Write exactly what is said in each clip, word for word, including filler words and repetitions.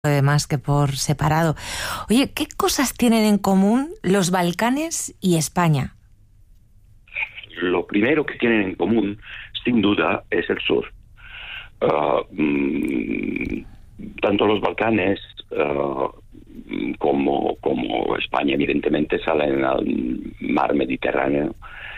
más que por separado. Oye, ¿qué cosas tienen en común los Balcanes y España? Lo primero que tienen en común, sin duda, es el sur. Uh, mm, tanto los Balcanes uh, como, como España, evidentemente, salen al mar Mediterráneo.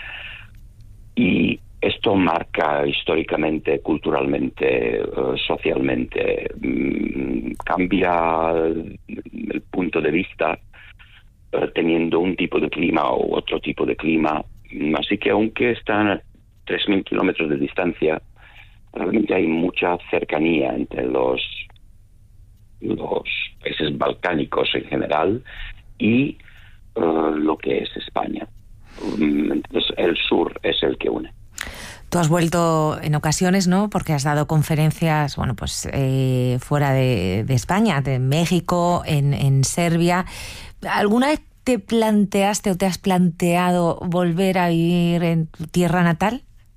Y esto marca históricamente, culturalmente, uh, socialmente, um, cambia el, el punto de vista uh, teniendo un tipo de clima u otro tipo de clima. Así que aunque están a tres mil kilómetros de distancia, realmente hay mucha cercanía entre los, los países balcánicos en general y uh, lo que es España. Um, entonces el sur es el que une. Tú has vuelto en ocasiones, ¿no? Porque has dado conferencias, bueno, pues eh, fuera de, de España, de México, en, en Serbia. ¿Alguna vez te planteaste o te has planteado volver a vivir en tu tierra natal?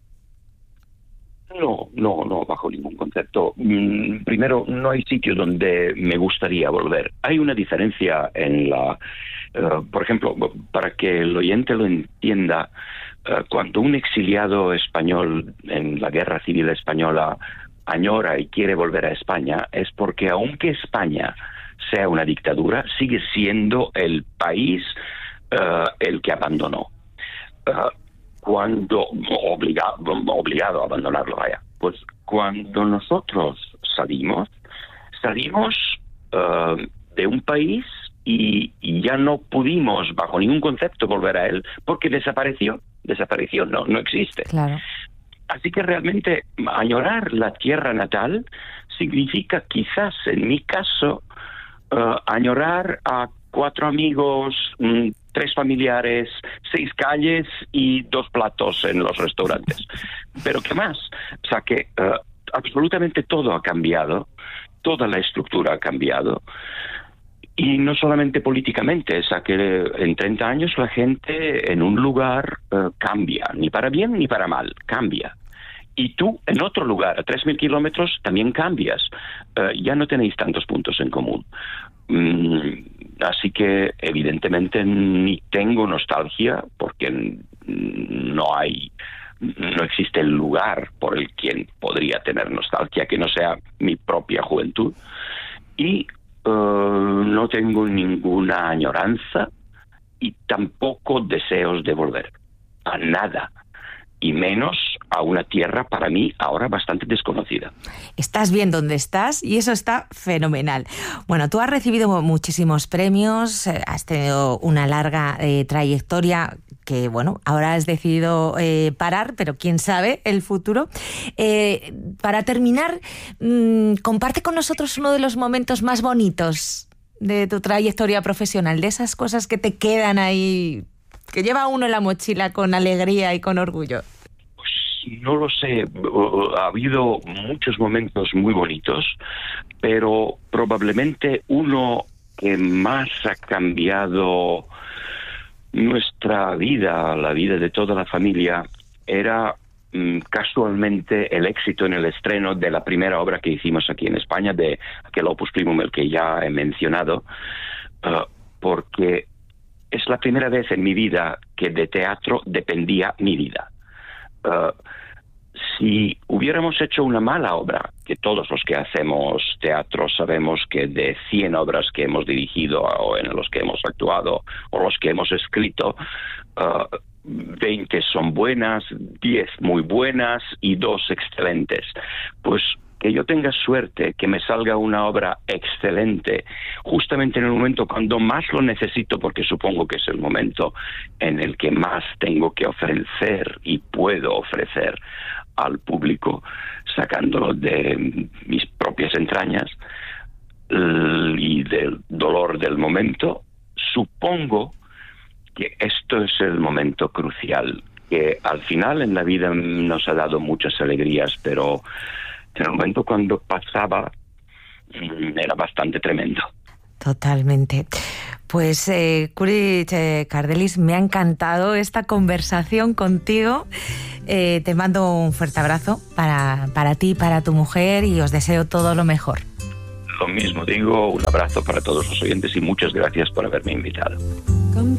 No, no, no, bajo ningún concepto. Mm, primero, no hay sitio donde me gustaría volver. Hay una diferencia en la... Uh, por ejemplo, para que el oyente lo entienda, uh, cuando un exiliado español en la Guerra Civil Española añora y quiere volver a España, es porque aunque España sea una dictadura, sigue siendo el país uh, el que abandonó. Uh, cuando obligado, obligado a abandonarlo, vaya. Pues cuando nosotros salimos, salimos uh, de un país y, y ya no pudimos bajo ningún concepto volver a él porque desapareció, desapareció, no, no existe. Claro. Así que realmente añorar la tierra natal significa quizás, en mi caso, uh, añorar a cuatro amigos, mmm, tres familiares, seis calles y dos platos en los restaurantes. Pero ¿qué más? O sea que uh, absolutamente todo ha cambiado, toda la estructura ha cambiado. Y no solamente políticamente, o sea que en treinta años la gente en un lugar uh, cambia, ni para bien ni para mal, cambia. Y tú en otro lugar, a tres mil kilómetros, también cambias. Uh, ya no tenéis tantos puntos en común. Mm, así que evidentemente ni tengo nostalgia porque no hay, no existe el lugar por el quien podría tener nostalgia que no sea mi propia juventud. Y uh, no tengo ninguna añoranza y tampoco deseos de volver a nada. Y menos a una tierra para mí ahora bastante desconocida. Estás bien donde estás y eso está fenomenal. Bueno, tú has recibido muchísimos premios, has tenido una larga eh, trayectoria que, bueno, ahora has decidido eh, parar, pero quién sabe el futuro. Eh, para terminar, mmm, comparte con nosotros uno de los momentos más bonitos de tu trayectoria profesional, de esas cosas que te quedan ahí, que lleva uno en la mochila con alegría y con orgullo. Pues no lo sé, ha habido muchos momentos muy bonitos, pero probablemente uno que más ha cambiado nuestra vida, la vida de toda la familia, era mm, casualmente el éxito en el estreno de la primera obra que hicimos aquí en España, de aquel Opus Primum, el que ya he mencionado, uh, porque es la primera vez en mi vida que de teatro dependía mi vida. Uh, si hubiéramos hecho una mala obra, que todos los que hacemos teatro sabemos que de cien obras que hemos dirigido o en los que hemos actuado o los que hemos escrito, uh, veinte son buenas, diez muy buenas y dos excelentes. Pues que yo tenga suerte, que me salga una obra excelente, justamente en el momento cuando más lo necesito, porque supongo que es el momento en el que más tengo que ofrecer y puedo ofrecer al público, sacándolo de mis propias entrañas y del dolor del momento, supongo que esto es el momento crucial, que al final en la vida nos ha dado muchas alegrías, pero en el momento cuando pasaba era bastante tremendo. Totalmente. Pues eh, Kuri eh, Kardelis, me ha encantado esta conversación contigo. Eh, te mando un fuerte abrazo para, para ti, para tu mujer y os deseo todo lo mejor. Lo mismo digo, un abrazo para todos los oyentes y muchas gracias por haberme invitado.